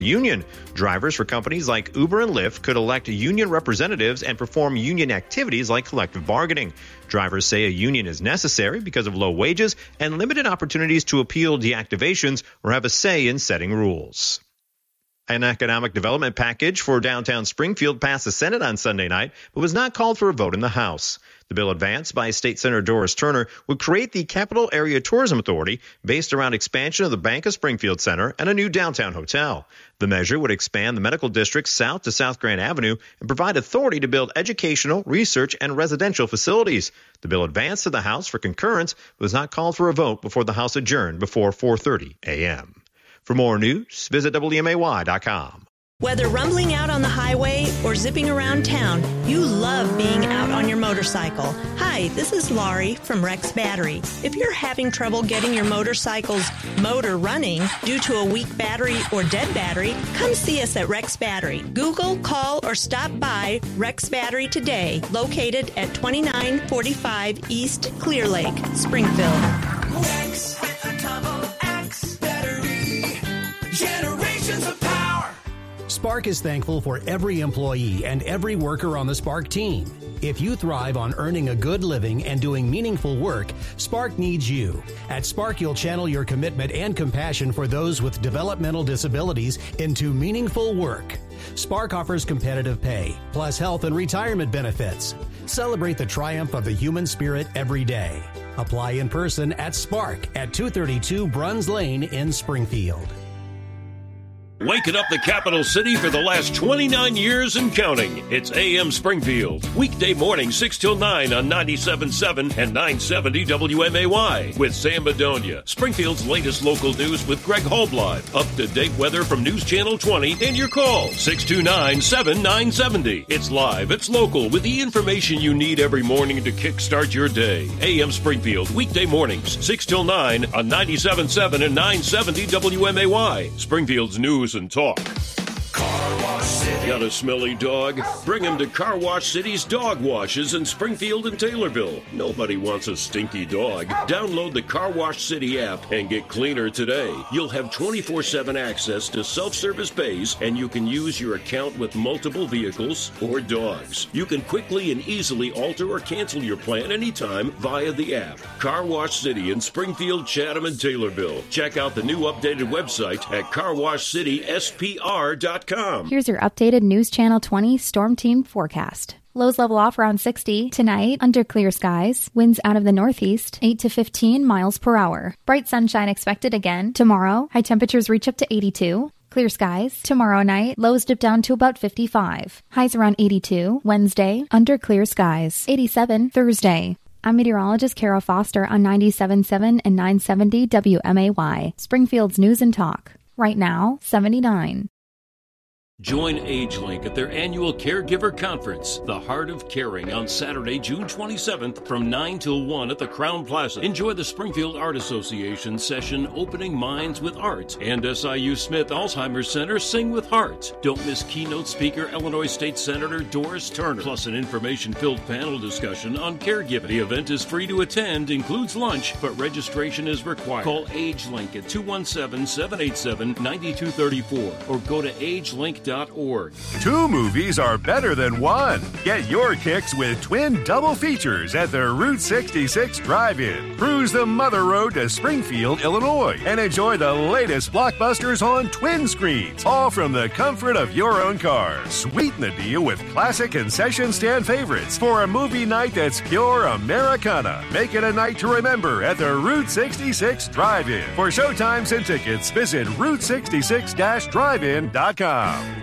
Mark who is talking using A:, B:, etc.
A: union. Drivers for companies like Uber and Lyft could elect union representatives and perform union activities like collective bargaining. Drivers say a union is necessary because of low wages and limited opportunities to appeal deactivations or have a say in setting rules. An economic development package for downtown Springfield passed the Senate on Sunday night, but was not called for a vote in the House. The bill advanced by State Senator Doris Turner would create the Capital Area Tourism Authority based around expansion of the Bank of Springfield Center and a new downtown hotel. The measure would expand the medical district south to South Grand Avenue and provide authority to build educational, research, and residential facilities. The bill advanced to the House for concurrence, but was not called for a vote before the House adjourned before 4:30 a.m. For more news, visit WMAY.com.
B: Whether rumbling out on the highway or zipping around town, you love being out on your motorcycle. Hi, this is Laurie from Rex Battery. If you're having trouble getting your motorcycle's motor running due to a weak battery or dead battery, come see us at Rex Battery. Google, call, or stop by Rex Battery today, located at 2945 East Clear Lake, Springfield.
C: Rex with a double X battery. Generations of power.
D: Spark is thankful for every employee and every worker on the Spark team. If you thrive on earning a good living and doing meaningful work, Spark needs you. At Spark, you'll channel your commitment and compassion for those with developmental disabilities into meaningful work. Spark offers competitive pay, plus health and retirement benefits. Celebrate the triumph of the human spirit every day. Apply in person at Spark at 232 Bruns Lane in Springfield.
E: Waking up the capital city for the last 29 years and counting. It's AM Springfield. Weekday morning 6 till 9 on 97.7 and 970 WMAY. With Sam Bedonia. Springfield's latest local news with Greg Holblive. Up-to-date weather from News Channel 20 and your call. 629-7970. It's live. It's local with the information you need every morning to kickstart your day. AM Springfield. Weekday mornings 6 till 9 on 97.7 and 970 WMAY. Springfield's news and talk.
C: Car Wash City.
E: Got a smelly dog? Bring him to Car Wash City's dog washes in Springfield and Taylorville. Nobody wants a stinky dog. Download the Car Wash City app and get cleaner today. You'll have 24/7 access to self-service bays, and you can use your account with multiple vehicles or dogs. You can quickly and easily alter or cancel your plan anytime via the app. Car Wash City in Springfield, Chatham, and Taylorville. Check out the new updated website at carwashcityspr.com.
F: Here's your updated News Channel 20 Storm Team forecast. Lows level off around 60. Tonight, under clear skies. Winds out of the northeast, 8 to 15 miles per hour. Bright sunshine expected again. Tomorrow, high temperatures reach up to 82. Clear skies. Tomorrow night, lows dip down to about 55. Highs around 82. Wednesday, under clear skies. 87 Thursday. I'm meteorologist Kara Foster on 97.7 and 970 WMAY. Springfield's News and Talk. Right now, 79.
E: Join AgeLink at their annual Caregiver Conference, The Heart of Caring, on Saturday, June 27th from 9 till 1 at the Crowne Plaza. Enjoy the Springfield Art Association session, Opening Minds with Art, and SIU Smith Alzheimer's Center, Sing with Heart. Don't miss keynote speaker Illinois State Senator Doris Turner, plus an information-filled panel discussion on caregiving. The event is free to attend, includes lunch, but registration is required. Call AgeLink at 217-787-9234 or go to agelink.org.
G: Two movies are better than one. Get your kicks with twin double features at the Route 66 Drive-In. Cruise the Mother Road to Springfield, Illinois, and enjoy the latest blockbusters on twin screens, all from the comfort of your own car. Sweeten the deal with classic concession stand favorites for a movie night that's pure Americana. Make it a night to remember at the Route 66 Drive-In. For showtimes and tickets, visit Route66-drivein.com.